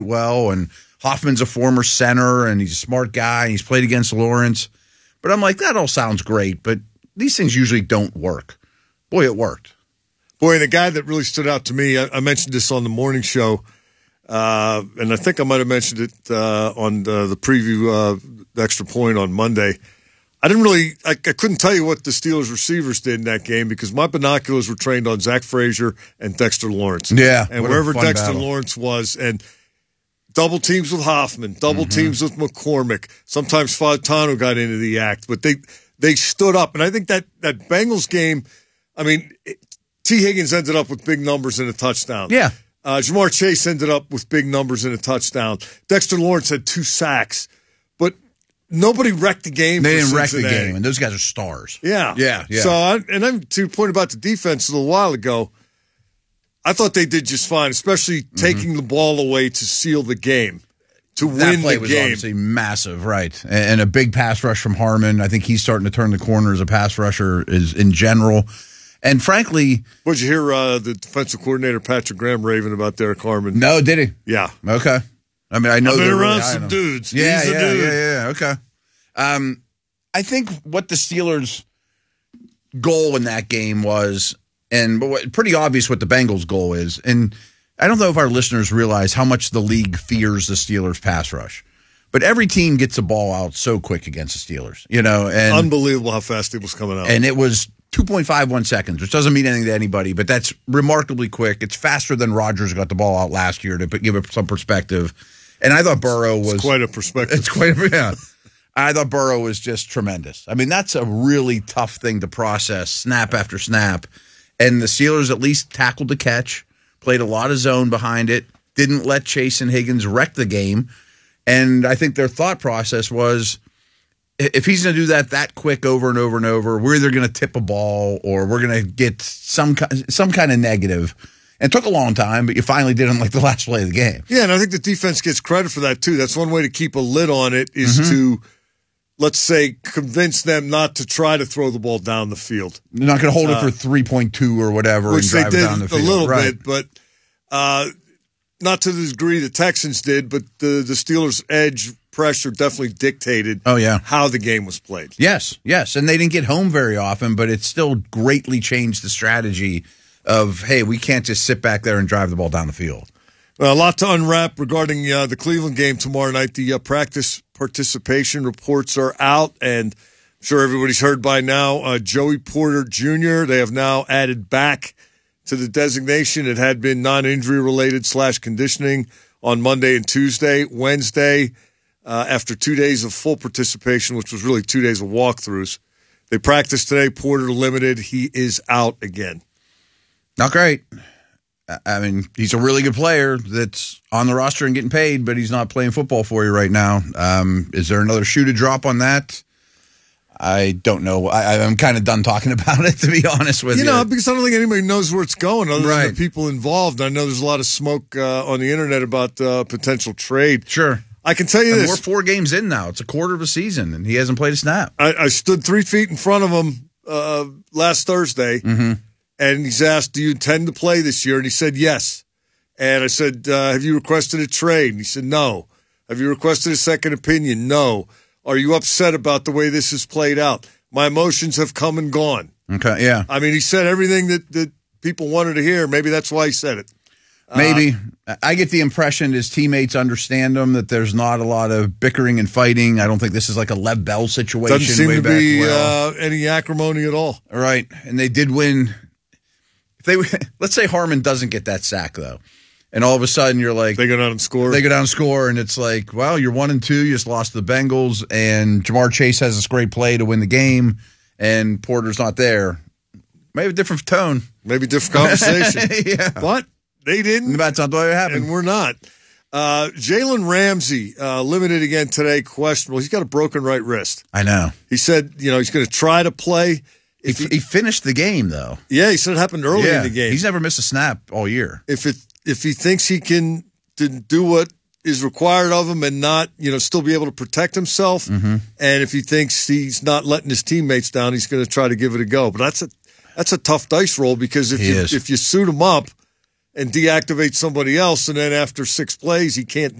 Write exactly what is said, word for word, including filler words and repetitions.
well, and Hoffman's a former center, and he's a smart guy, and he's played against Lawrence. But I'm like, that all sounds great, but these things usually don't work. Boy, it worked. Boy, and the guy that really stood out to me, I, I mentioned this on the morning show, uh, and I think I might have mentioned it uh, on the, the preview, uh, the Extra Point on Monday. I didn't really, I, I couldn't tell you what the Steelers receivers did in that game because my binoculars were trained on Zach Frazier and Dexter Lawrence. Yeah. And wherever Dexter battle. Lawrence was, and double teams with Hoffman, double mm-hmm. teams with McCormick. Sometimes Fautano got into the act, but they they stood up. And I think that, that Bengals game, I mean, it, T. Higgins ended up with big numbers and a touchdown. Yeah. Uh, Jamar Chase ended up with big numbers and a touchdown. Dexter Lawrence had two sacks. But nobody wrecked the game. They for didn't wreck Cincinnati. the game, and those guys are stars. Yeah. Yeah, yeah. So, I, and then to your point about the defense a little while ago, I thought they did just fine, especially mm-hmm. taking the ball away to seal the game, to that win play the was game. Obviously massive, right? And, and a big pass rush from Harmon. I think he's starting to turn the corner as a pass rusher is in general. And frankly, what did you hear uh, the defensive coordinator Patrick Graham raving about Derek Harmon? No, did he? Yeah. Okay. I mean, I know I've been they're around really some dudes. Yeah, He's yeah, a dude. yeah, yeah, yeah. Okay. Um, I think what the Steelers' goal in that game was, and what, pretty obvious what the Bengals' goal is, and I don't know if our listeners realize how much the league fears the Steelers' pass rush. But every team gets the ball out so quick against the Steelers, you know, and unbelievable how fast it was coming out. And it was two point five one seconds, which doesn't mean anything to anybody, but that's remarkably quick. It's faster than Rodgers got the ball out last year, to give it some perspective. And I thought Burrow was it's quite a perspective. It's quite a, yeah. I thought Burrow was just tremendous. I mean, that's a really tough thing to process, snap after snap. And the Steelers at least tackled the catch, played a lot of zone behind it, didn't let Chase and Higgins wreck the game. And I think their thought process was, if he's going to do that that quick over and over and over, we're either going to tip a ball or we're going to get some some kind of negative. And it took a long time, but you finally did it on like the last play of the game. Yeah, and I think the defense gets credit for that too. That's one way to keep a lid on it is mm-hmm. to, let's say, convince them not to try to throw the ball down the field. They're not going to hold uh, it for three point two or whatever which and drive they did it down the field. A little right. bit, but uh, not to the degree the Texans did, but the, the Steelers' edge pressure definitely dictated oh, yeah. how the game was played. Yes, yes. And they didn't get home very often, but it still greatly changed the strategy of, hey, we can't just sit back there and drive the ball down the field. Well, a lot to unwrap regarding uh, the Cleveland game tomorrow night. The uh, practice participation reports are out, and I'm sure everybody's heard by now. Uh, Joey Porter Junior, they have now added back to the designation. It had been non-injury related slash conditioning on Monday and Tuesday. Wednesday, uh, after two days of full participation, which was really two days of walkthroughs, they practiced today. Porter limited. He is out again. Not great. I mean, he's a really good player that's on the roster and getting paid, but he's not playing football for you right now. Um, is there another shoe to drop on that? I don't know. I, I'm kind of done talking about it, to be honest with you. You know, because I don't think anybody knows where it's going other right. than the people involved. I know there's a lot of smoke uh, on the internet about uh, potential trade. Sure. I can tell you and this. We're four games in now. It's a quarter of a season, and he hasn't played a snap. I, I stood three feet in front of him uh, last Thursday, mm-hmm. and he's asked, do you intend to play this year? And he said, yes. And I said, uh, have you requested a trade? And he said, no. Have you requested a second opinion? No. Are you upset about the way this has played out? My emotions have come and gone. Okay, yeah. I mean, he said everything that, that people wanted to hear. Maybe that's why he said it. Maybe. Uh, I get the impression his teammates understand him, that there's not a lot of bickering and fighting. I don't think this is like a Lev Bell situation. Doesn't seem way to back be well. uh, any acrimony at all. All right. And they did win. If they Let's say Harmon doesn't get that sack, though. And all of a sudden you're like. They go down and score. They go down and score, and it's like, well, you're one and two. You just lost to the Bengals, and Jamar Chase has this great play to win the game, and Porter's not there. Maybe a different tone. Maybe different conversation. yeah. But they didn't. That's not what happened. And we're not. Uh, Jalen Ramsey, uh, limited again today, questionable. He's got a broken right wrist. I know. He said, you know, he's going to try to play. If he, he finished the game, though. Yeah, he said it happened early yeah. in the game. He's never missed a snap all year. If it if he thinks he can do what is required of him and not, you know, still be able to protect himself, mm-hmm. and if he thinks he's not letting his teammates down, he's going to try to give it a go. But that's a that's a tough dice roll because if he you is. if you suit him up and deactivate somebody else, and then after six plays, he can't